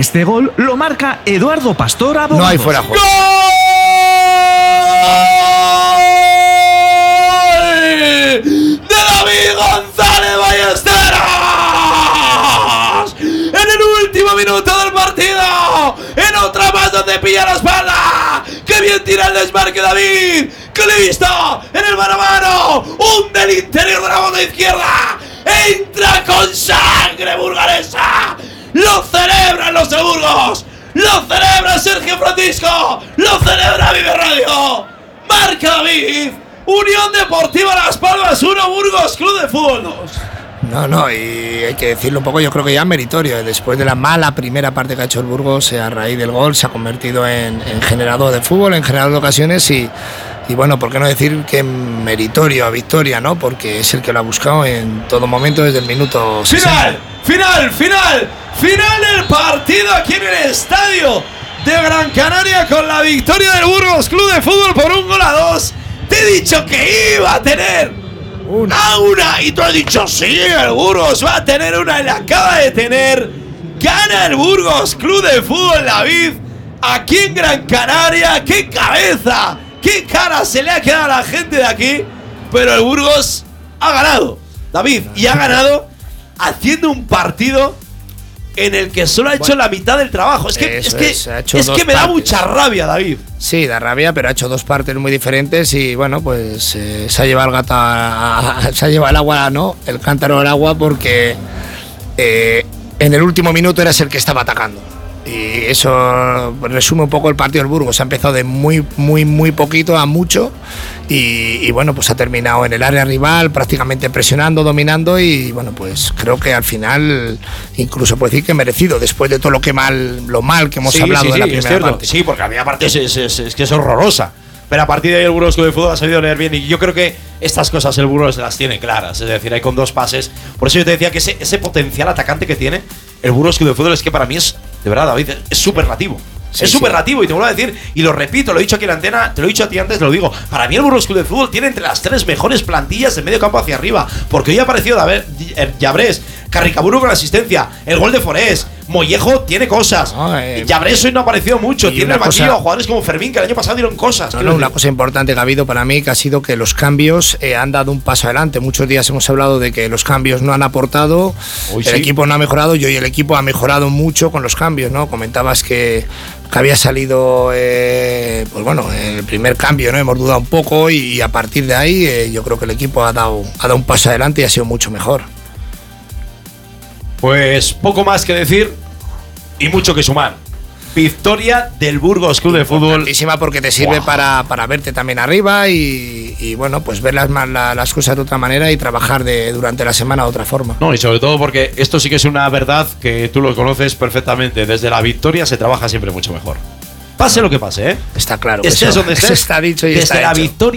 Este gol lo marca Eduardo Pastor a No hay fuera de juego. ¡Gol de David González Ballesteros! En el último minuto del partido, en otra más donde pilla la espalda. ¡Qué bien tira el desmarque David! ¡Qué listo! En el mano a mano, un del interior de la bota izquierda. Entra con sangre burgalesa. Lo celebran los de Burgos. Lo celebra Sergio Francisco. Lo celebra Vive Radio. Marca David. Unión Deportiva Las Palmas 1, Burgos Club de Fútbol 2. No, y hay que decirlo un poco, yo creo que ya meritorio. Después de la mala primera parte que ha hecho el Burgos, a raíz del gol, se ha convertido en generador de fútbol, en generador de ocasiones y bueno, ¿por qué no decir que meritorio a victoria, ¿no? Porque es el que lo ha buscado en todo momento desde el minuto 60. Final del partido aquí en el estadio de Gran Canaria con la victoria del Burgos Club de Fútbol por 1-2. Te he dicho que iba a tener una y tú has dicho sí, el Burgos va a tener una y la acaba de tener. Gana el Burgos Club de Fútbol, David, aquí en Gran Canaria. ¡Qué cabeza! ¡Qué cara se le ha quedado a la gente de aquí! Pero el Burgos ha ganado, David, y ha ganado haciendo un partido en el que solo ha hecho la mitad del trabajo. Es que me da mucha rabia, David. Sí, da rabia, pero ha hecho dos partes muy diferentes y bueno, pues se ha llevado el gato se ha llevado el agua, ¿no? El cántaro del agua, porque en el último minuto eras el que estaba atacando. Y eso resume un poco el partido del Burgos. Ha empezado de muy poquito a mucho y bueno, pues ha terminado en el área rival, prácticamente presionando, dominando y bueno, pues creo que al final incluso puedo decir que merecido, después de todo lo mal que hemos hablado de la primera parte. Sí, porque había partes es que es horrorosa. Pero a partir de ahí el Burgos Club de Fútbol ha sabido leer bien y yo creo que estas cosas el Burgos las tiene claras. Es decir, hay con dos pases. Por eso yo te decía que ese potencial atacante que tiene el Burgos Club de Fútbol es que para mí es, de verdad, David, es superlativo. Sí, es superlativo y te vuelvo a decir, y lo repito, lo he dicho aquí en la antena, te lo he dicho a ti antes, te lo digo. Para mí el Burgos Club de Fútbol tiene entre las 3 mejores plantillas de medio campo hacia arriba. Porque hoy ha aparecido Llabrés, Carricaburu con la asistencia, el gol de Forés, Mollejo tiene cosas. Llabrés hoy no ha aparecido mucho, tiene el banquillo jugadores como Fermín que el año pasado dieron cosas. Una cosa importante que ha habido para mí que ha sido que los cambios han dado un paso adelante. Muchos días hemos hablado de que los cambios no han aportado, el equipo no ha mejorado y hoy el equipo ha mejorado mucho con los cambios, ¿no? Comentabas que había salido, pues bueno, el primer cambio, ¿no? Hemos dudado un poco y a partir de ahí yo creo que el equipo ha dado un paso adelante y ha sido mucho mejor. Pues poco más que decir y mucho que sumar. Victoria del Burgos Club de Fútbol. Importantísima porque te sirve para verte también arriba y bueno, pues ver las cosas de otra manera y trabajar durante la semana de otra forma. No, y sobre todo porque esto sí que es una verdad que tú lo conoces perfectamente. Desde la victoria se trabaja siempre mucho mejor. Pase lo que pase, ¿eh? Está claro. Estés donde estés, está dicho y desde está la hecho. victoria.